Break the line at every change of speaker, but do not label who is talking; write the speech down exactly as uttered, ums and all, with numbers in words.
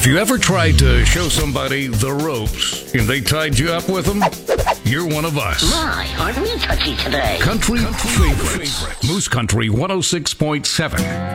If you ever tried to show somebody the ropes and they tied you up with them, you're one of us.
My, aren't we touchy today?
Country, Country favorites. Moose Country one oh six point seven.